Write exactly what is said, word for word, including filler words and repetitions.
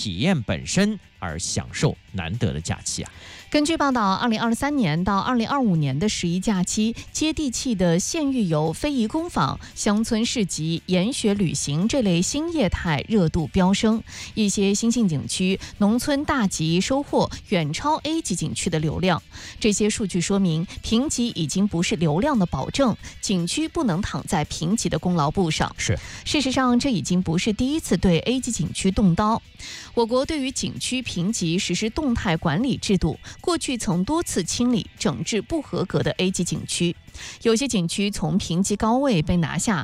体验本身而享受难得的假期啊。 根据报道，二零二三年到二零二五年的十一假期，接地气的县域游、非遗工坊、乡村市集、研学旅行这类新业态热度飙升，一些新兴景区农村大集收获远超 A 级景区的流量。这些数据说明，评级已经不是流量的保证，景区不能躺在评级的功劳簿上。 是， 事实上，这已经不是第一次对 A 级景区动刀。我国对于景区评级实施动态管理制度，过去曾多次清理整治不合格的 A 级景区。有些景区从评级高位被拿下，